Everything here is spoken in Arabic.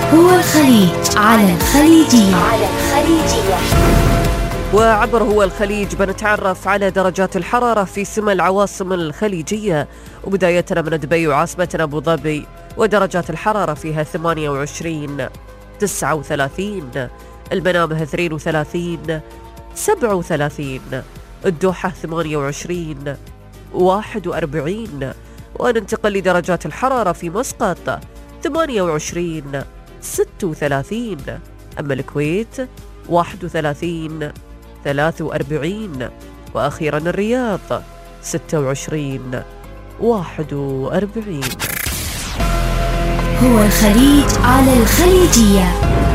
هو الخليج على الخليجية. وعبر هو الخليج بنتعرف على درجات الحرارة في سما العواصم الخليجية، وبدايتنا من دبي وعاصمتنا أبو ظبي، ودرجات الحرارة فيها 28 39، المنامة 32 37، الدوحة 28 41، وننتقل لدرجات الحرارة في مسقط 28 36، أما الكويت 31 43، وأخيرا الرياض 26 41. هو الخليج على الخليجية.